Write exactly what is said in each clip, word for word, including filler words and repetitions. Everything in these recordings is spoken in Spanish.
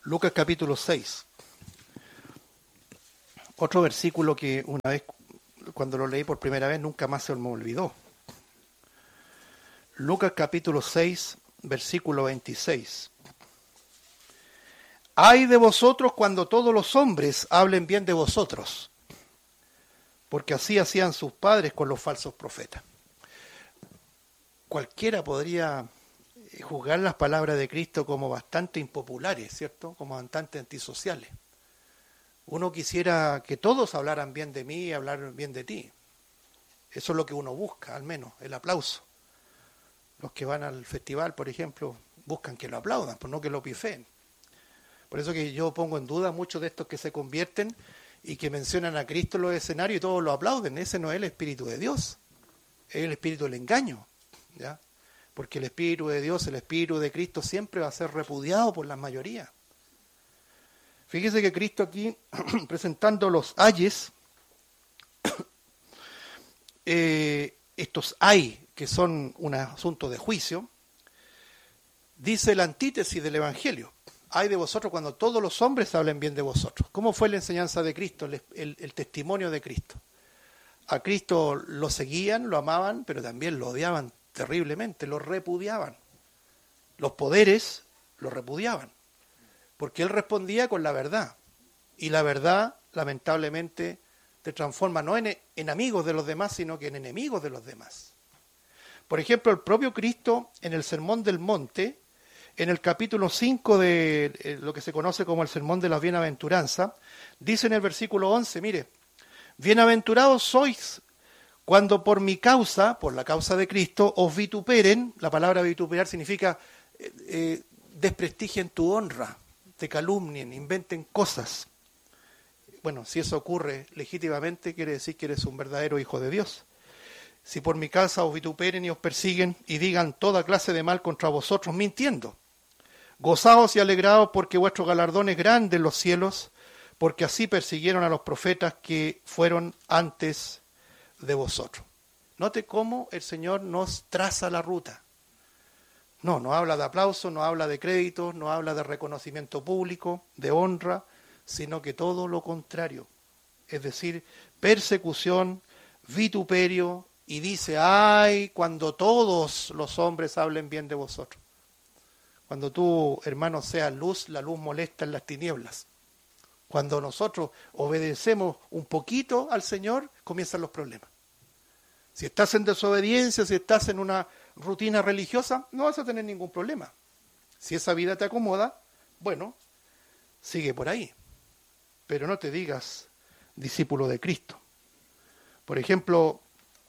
Lucas capítulo seis. Otro versículo que una vez, cuando lo leí por primera vez, nunca más se me olvidó. Lucas capítulo seis, versículo veintiséis. Ay de vosotros cuando todos los hombres hablen bien de vosotros, porque así hacían sus padres con los falsos profetas. Cualquiera podría juzgar las palabras de Cristo como bastante impopulares, ¿cierto? Como bastante antisociales. Uno quisiera que todos hablaran bien de mí y hablaran bien de ti. Eso es lo que uno busca, al menos, el aplauso. Los que van al festival, por ejemplo, buscan que lo aplaudan, pues no que lo pifeen. Por eso que yo pongo en duda muchos de estos que se convierten y que mencionan a Cristo en los escenarios y todos lo aplauden. Ese no es el Espíritu de Dios, es el Espíritu del engaño, ¿ya? Porque el Espíritu de Dios, el Espíritu de Cristo siempre va a ser repudiado por la mayoría. Fíjese que Cristo aquí, presentando los ayes, eh, estos ay, que son un asunto de juicio, dice la antítesis del Evangelio. Ay de vosotros cuando todos los hombres hablen bien de vosotros. ¿Cómo fue la enseñanza de Cristo, el, el, el testimonio de Cristo? A Cristo lo seguían, lo amaban, pero también lo odiaban terriblemente, lo repudiaban. Los poderes lo repudiaban, porque Él respondía con la verdad. Y la verdad, lamentablemente, te transforma no en, en amigos de los demás, sino que en enemigos de los demás. Por ejemplo, el propio Cristo, en el Sermón del Monte, en el capítulo cinco de eh, lo que se conoce como el Sermón de las Bienaventuranzas, dice en el versículo once, mire, bienaventurados sois cuando por mi causa, por la causa de Cristo, os vituperen. La palabra vituperar significa eh, eh, desprestigien tu honra, te calumnien, inventen cosas. Bueno, si eso ocurre legítimamente, quiere decir que eres un verdadero hijo de Dios. Si por mi causa os vituperen y os persiguen y digan toda clase de mal contra vosotros, mintiendo. Gozaos y alegraos porque vuestro galardón es grande en los cielos, porque así persiguieron a los profetas que fueron antes de vosotros. Note cómo el Señor nos traza la ruta. No, no habla de aplauso, no habla de crédito, no habla de reconocimiento público, de honra, sino que todo lo contrario. Es decir, persecución, vituperio, y dice, ay, cuando todos los hombres hablen bien de vosotros. Cuando tú, hermano, seas luz, la luz molesta en las tinieblas. Cuando nosotros obedecemos un poquito al Señor, comienzan los problemas. Si estás en desobediencia, si estás en una rutina religiosa, no vas a tener ningún problema. Si esa vida te acomoda, bueno, sigue por ahí. Pero no te digas discípulo de Cristo. Por ejemplo,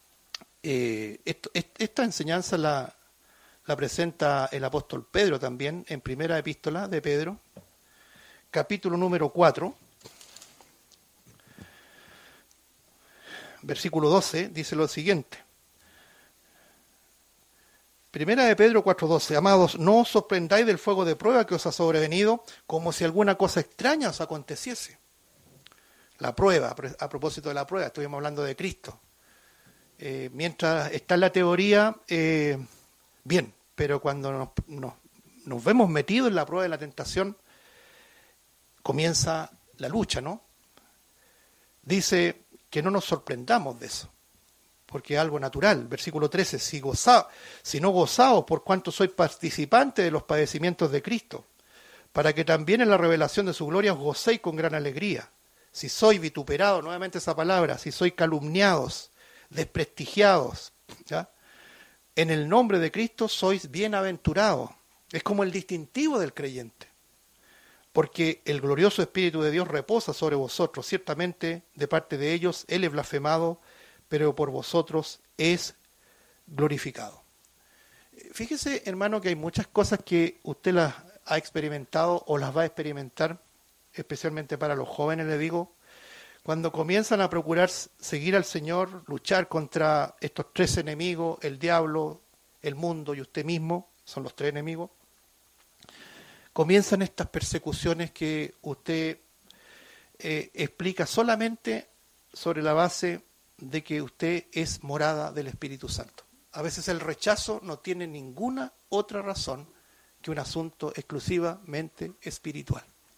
eh, esto, esta enseñanza la, la presenta el apóstol Pedro también en primera epístola de Pedro, capítulo número cuatro, versículo doce, dice lo siguiente. Primera de Pedro cuatro doce. Amados, no os sorprendáis del fuego de prueba que os ha sobrevenido, como si alguna cosa extraña os aconteciese. La prueba, a propósito de la prueba, estuvimos hablando de Cristo. Eh, mientras está en la teoría, eh, bien, pero cuando nos, nos, nos vemos metidos en la prueba de la tentación, comienza la lucha, ¿no? Dice que no nos sorprendamos de eso, porque es algo natural. Versículo trece, si, goza, si no gozaos por cuanto sois participantes de los padecimientos de Cristo, para que también en la revelación de su gloria os gocéis con gran alegría. Si sois vituperados, nuevamente esa palabra, si sois calumniados, desprestigiados, ¿ya? En el nombre de Cristo sois bienaventurados. Es como el distintivo del creyente. Porque el glorioso Espíritu de Dios reposa sobre vosotros. Ciertamente, de parte de ellos, Él es blasfemado, pero por vosotros es glorificado. Fíjese, hermano, que hay muchas cosas que usted las ha experimentado o las va a experimentar, especialmente para los jóvenes, le digo, cuando comienzan a procurar seguir al Señor, luchar contra estos tres enemigos, el diablo, el mundo y usted mismo, son los tres enemigos, comienzan estas persecuciones que usted eh, explica solamente sobre la base de que usted es morada del Espíritu Santo. A veces el rechazo no tiene ninguna otra razón que un asunto exclusivamente espiritual.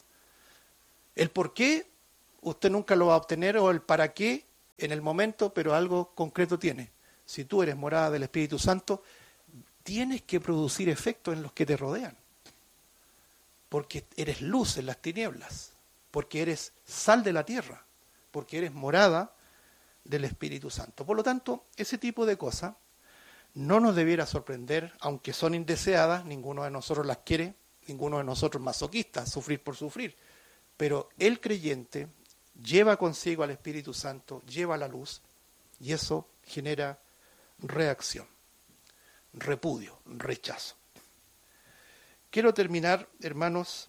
El por qué usted nunca lo va a obtener, o el para qué en el momento, pero algo concreto tiene. Si tú eres morada del Espíritu Santo, tienes que producir efectos en los que te rodean. Porque eres luz en las tinieblas, porque eres sal de la tierra, porque eres morada del Espíritu Santo. Por lo tanto, ese tipo de cosas no nos debiera sorprender, aunque son indeseadas, ninguno de nosotros las quiere, ninguno de nosotros masoquista, sufrir por sufrir. Pero el creyente lleva consigo al Espíritu Santo, lleva la luz, y eso genera reacción, repudio, rechazo. Quiero terminar, hermanos,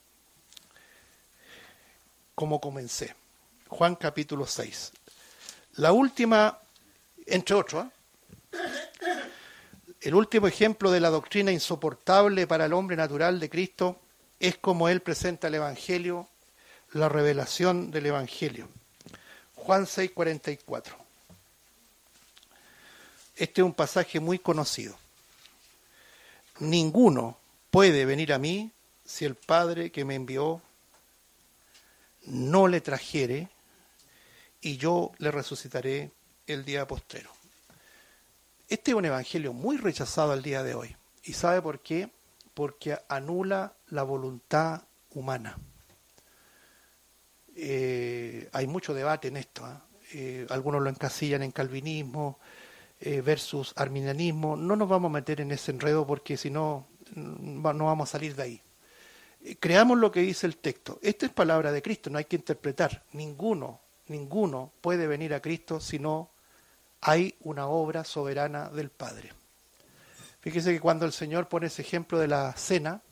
como comencé. Juan capítulo seis. La última, entre otros, ¿eh? el último ejemplo de la doctrina insoportable para el hombre natural de Cristo es como él presenta el Evangelio, la revelación del Evangelio. Juan seis, cuarenta y cuatro. Este es un pasaje muy conocido. Ninguno puede venir a mí si el Padre que me envió no le trajere, y yo le resucitaré el día postrero. Este es un evangelio muy rechazado al día de hoy. ¿Y sabe por qué? Porque anula la voluntad humana. Eh, hay mucho debate en esto, ¿eh? Eh, algunos lo encasillan en calvinismo eh, versus arminianismo. No nos vamos a meter en ese enredo porque si no, no vamos a salir de ahí. Eh, creamos lo que dice el texto. Esta es palabra de Cristo, no hay que interpretar. Ninguno, ninguno puede venir a Cristo si no hay una obra soberana del Padre. Fíjese que cuando el Señor pone ese ejemplo de la cena,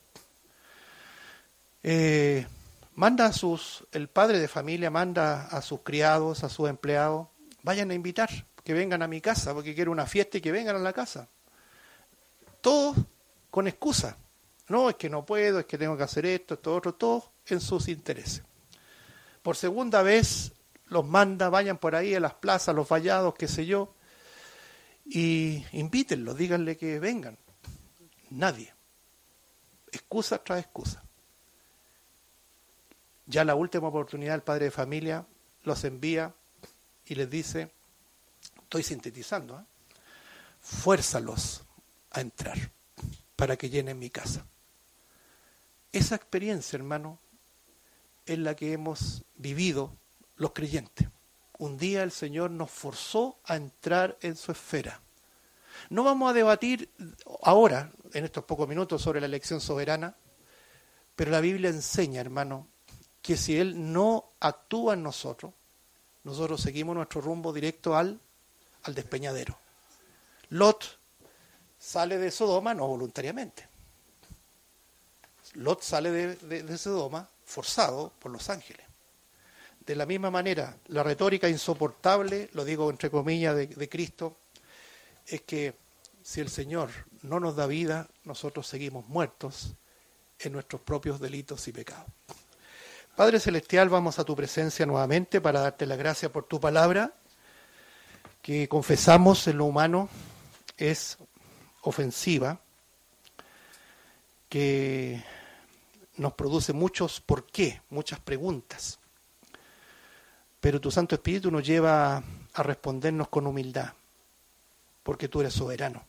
eh, manda a sus, el padre de familia manda a sus criados, a sus empleados, vayan a invitar, que vengan a mi casa, porque quiero una fiesta y que vengan a la casa. Todos con excusa. No, es que no puedo, es que tengo que hacer esto, esto, otro, todos en sus intereses. Por segunda vez los manda, vayan por ahí a las plazas, los vallados, qué sé yo, y invítenlos, díganle que vengan. Nadie. Excusa tras excusa. Ya la última oportunidad el padre de familia los envía y les dice, estoy sintetizando, ¿eh? fuérzalos a entrar para que llenen mi casa. Esa experiencia, hermano, es la que hemos vivido los creyentes. Un día el Señor nos forzó a entrar en su esfera. No vamos a debatir ahora, en estos pocos minutos, sobre la elección soberana, pero la Biblia enseña, hermano, que si Él no actúa en nosotros, nosotros seguimos nuestro rumbo directo al, al despeñadero. Lot sale de Sodoma no voluntariamente. Lot sale de, de, de Sodoma forzado por los ángeles. De la misma manera, la retórica insoportable, lo digo entre comillas, de, de Cristo, es que si el Señor no nos da vida, nosotros seguimos muertos en nuestros propios delitos y pecados. Padre Celestial, vamos a tu presencia nuevamente para darte la gracia por tu palabra, que confesamos en lo humano es ofensiva, que nos produce muchos por qué, muchas preguntas. Pero tu Santo Espíritu nos lleva a respondernos con humildad, porque tú eres soberano.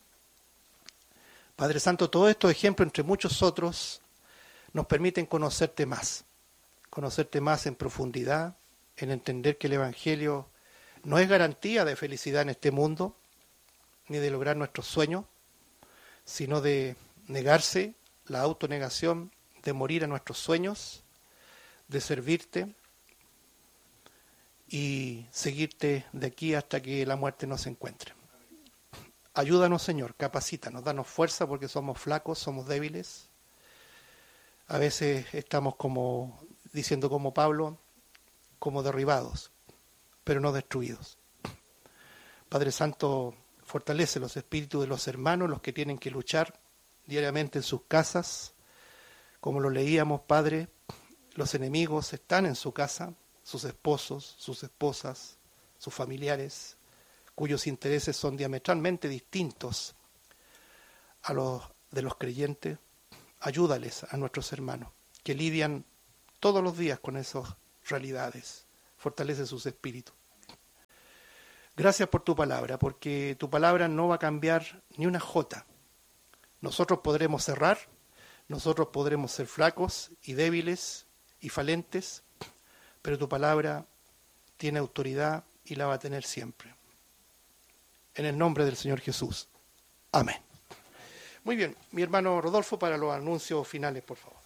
Padre Santo, todos estos ejemplos, entre muchos otros, nos permiten conocerte más, conocerte más en profundidad, en entender que el Evangelio no es garantía de felicidad en este mundo, ni de lograr nuestros sueños, sino de negarse, la autonegación, de morir a nuestros sueños, de servirte y seguirte de aquí hasta que la muerte nos encuentre. Ayúdanos, Señor, capacítanos, danos fuerza porque somos flacos, somos débiles. A veces estamos como, diciendo como Pablo, como derribados, pero no destruidos. Padre Santo, fortalece los espíritus de los hermanos, los que tienen que luchar diariamente en sus casas. Como lo leíamos, Padre, los enemigos están en su casa, sus esposos, sus esposas, sus familiares, cuyos intereses son diametralmente distintos a los de los creyentes. Ayúdales a nuestros hermanos, que lidian todos los días con esas realidades. Fortalece sus espíritus. Gracias por tu palabra, porque tu palabra no va a cambiar ni una jota. Nosotros podremos cerrar, nosotros podremos ser flacos y débiles y falentes, pero tu palabra tiene autoridad y la va a tener siempre. En el nombre del Señor Jesús. Amén. Muy bien, mi hermano Rodolfo para los anuncios finales, por favor.